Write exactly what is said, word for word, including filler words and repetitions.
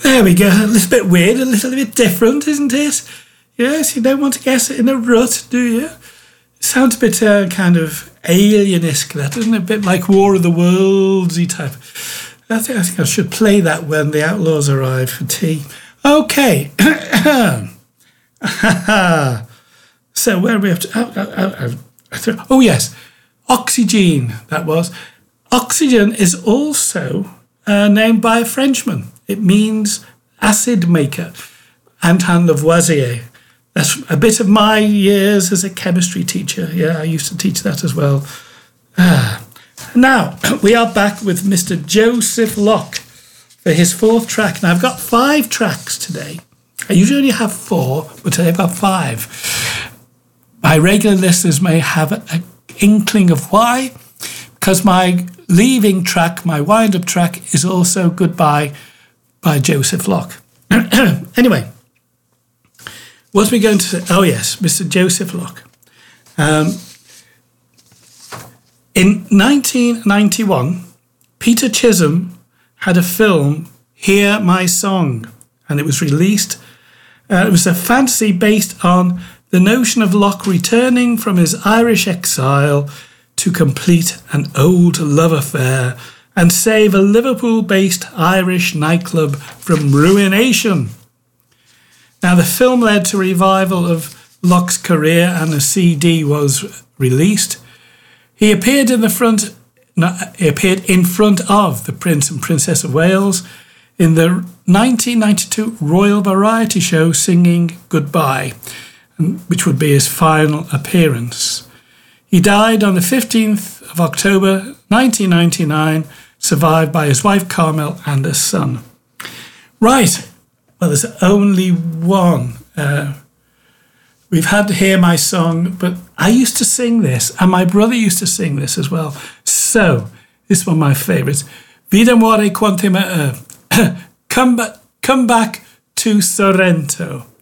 There we go. A little bit weird, a little bit different, isn't it? Yes, you don't want to guess it in a rut, do you? It sounds a bit uh, kind of alien-esque, that, doesn't it? A bit like War of the Worlds-y type. I think, I think I should play that when the Outlaws arrive for tea. Okay. So where are we up to? Oh, oh, oh, oh, yes. Oxygen, that was. Oxygen is also uh, named by a Frenchman. It means acid maker. Antoine Lavoisier. That's a bit of my years as a chemistry teacher. Yeah, I used to teach that as well. Ah. Now, we are back with Mister Joseph Locke for his fourth track. Now, I've got five tracks today. I usually only have four, but today I've got five. My regular listeners may have an inkling of why, because my leaving track, my wind-up track, is also Goodbye by Joseph Locke. Anyway, what are we going to say? Oh, yes, Mister Joseph Locke. Um, in nineteen ninety-one, Peter Chisholm had a film, Hear My Song, and it was released. Uh, it was a fantasy based on the notion of Locke returning from his Irish exile to complete an old love affair and save a Liverpool-based Irish nightclub from ruination. Now, the film led to a revival of Locke's career and a C D was released. He appeared in the front. No, he appeared in front of the Prince and Princess of Wales in the nineteen ninety-two Royal Variety Show singing Goodbye, which would be his final appearance. He died on the fifteenth of October nineteen ninety-nine, survived by his wife Carmel and a son. Right, well, there's only one. Uh, we've had to hear my song, but I used to sing this, and my brother used to sing this as well. So, this is one of my favourites. Vida muore quantum uh, come, ba- come back to Sorrento.